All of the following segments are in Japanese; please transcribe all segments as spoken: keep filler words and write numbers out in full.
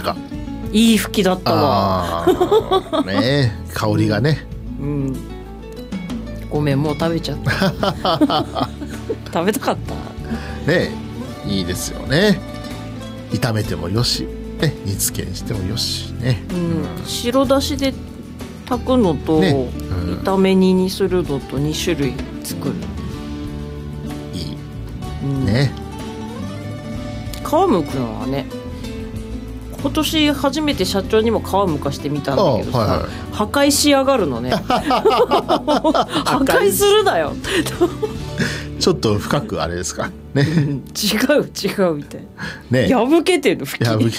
か？ いい吹きだったわ。 あね香りがね、 うん、ごめんもう食べちゃった食べたかったね。いいですよね。炒めてもよし、ね、煮付けにしてもよしね、 うんうん、白だしで炊くのと、ねうん、炒め煮にするのとに種類作る。 いい、 うん、 ね。 川向くのはね、今年初めて社長にも皮むかしてみたんだけどさ、はいはい、破壊しやがるのね破壊するなよちょっと深くあれですかね、うん、 違う違うみたいな、ね、破けてる吹き破け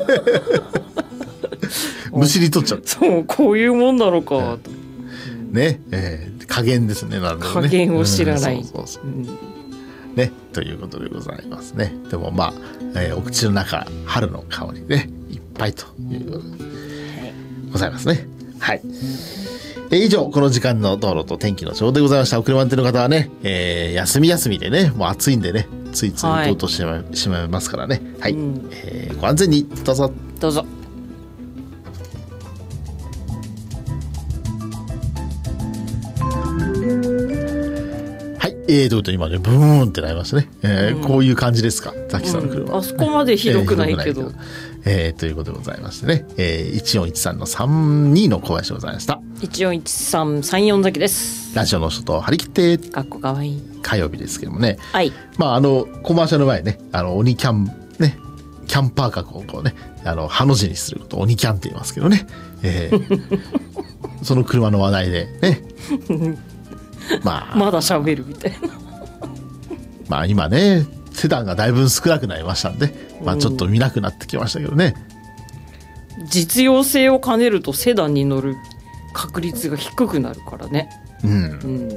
むしり取っちゃう。 そうこういうもんなのかとね、えー、加減ですね。なんだろうね、 加減を知らない、 うん、そうそうそう、うんね、ということでございますね。でもまあ、えー、お口の中春の香りねいっぱいということでございますね。はい、えー、以上この時間の道路と天気の情報でございました。お車運転の方はね、えー、休み休みでねもう暑いんでねついつい行こうとしてしまい、はい、しまいますからね。はい、うん、えー、ご安全にどうぞどうぞ。 えー、ということで今ねブーンってなりましたね、えーうん、こういう感じですかザキさんの車、 うん、あそこまでひどくないけど、えー、 えー、ということでございましてね、えー、いちよんいちさんのさんにの小林でございました。 いちよんいちさんさんよんザキです。 ラジオの人と張り切ってかっこかわいい火曜日ですけどもね、 はい、 まああのコマーシャル前ねあの鬼キャンねキャンパー格をこうねあのハの字にすることを鬼キャンって言いますけどね、えー、その車の話題でねまあ、 まだ喋るみたいなまあ今ねセダンがだいぶ少なくなりましたんで、まあ、ちょっと見なくなってきましたけどね、 うん、実用性を兼ねるとセダンに乗る確率が低くなるからね、 うんうん、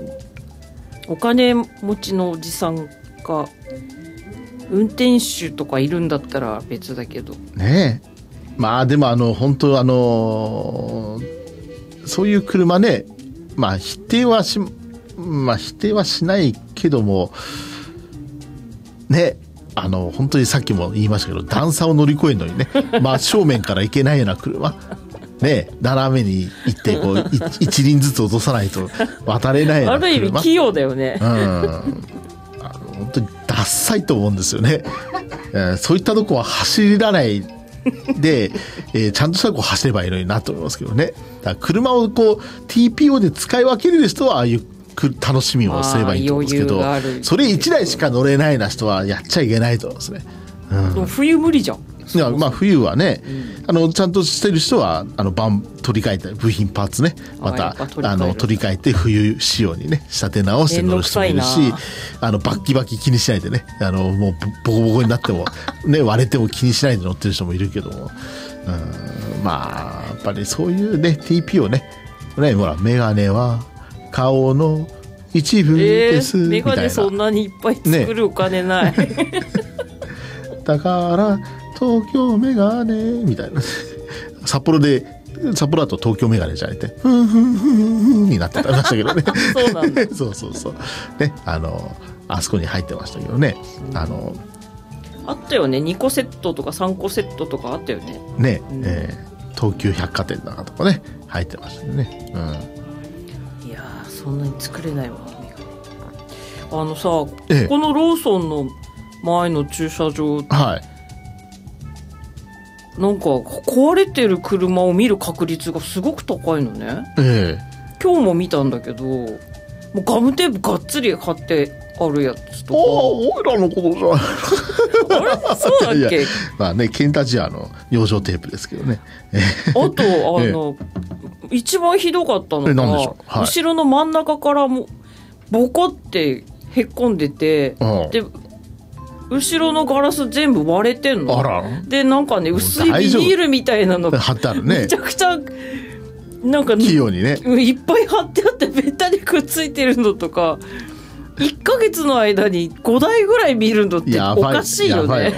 お金持ちのおじさんが運転手とかいるんだったら別だけどねえ。まあでもあの本当あのそういう車ねまあ否定はしまあ否定はしないけどもねあの本当にさっきも言いましたけど段差を乗り越えるのにね真正面から行けないような車ね斜めに行ってこう一輪ずつ落とさないと渡れないような車。 ある意味器用だよね。 うん、あの本当にダッサいと思うんですよね、えー、そういったとこは走らないで、えー、ちゃんとしたとこ走ればいいのになと思いますけどね。だから車をこう ティーピーオー で使い分けれる人はああいう楽しみをすればいいと思うんですけど、それいちだいしか乗れないな人はやっちゃいけないと思うんですね、うん、 でも冬無理じゃん。 いやまあ冬はね、うん、あのちゃんとしてる人はあのバン取り替えた部品パーツねまた取りあの取り替えて冬仕様にね仕立て直して乗る人もいるしあのバッキバキ気にしないでねあのもうボコボコになっても、ね、割れても気にしないで乗ってる人もいるけども、うん、まあやっぱりそういうね ティーピーオー ねねほらメガネは顔の一部ですみたいな、 えー、メガネそんなにいっぱい作るお金ない、ね、 だから東京メガネみたいな札幌で札幌だと東京メガネじゃなくてふんふんふんふんになってましたけどねそうなんだそうそうそうねあのあそこに入ってましたけどねあのあったよねにこセットとかさんこセットとかあったよねね、うんえー、東急百貨店だなとかね入ってましたよね、 うん、いやそんなに作れないわあのさ、 ええ、 ここのローソンの前の駐車場はいなんか壊れてる車を見る確率がすごく高いのね、 ええ、 今日も見たんだけどもうガムテープがっつり貼ってあるやつとか。ああおいらのことじゃあれそうだっけ。 いやまあねケンタジアの養生テープですけどねあとあの、ええ、一番ひどかったのが、 はい、 後ろの真ん中からもボコってへっこんでて、で後ろのガラス全部割れてんの。 あらでなんかね薄いビニールみたいなの貼ってあるね。 めちゃくちゃなんか器用にねいっぱい貼ってあってべったりくっついてるのとかいっかげつの間にごだいぐらい見るのっておかしいよね。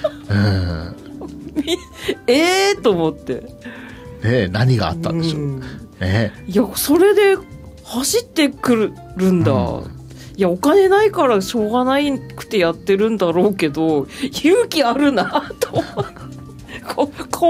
えーと思ってね何があったんでしょう、ね、 いやそれで走ってくるんだ、うん、いやお金ないからしょうがないくてやってるんだろうけど勇気あるなとこ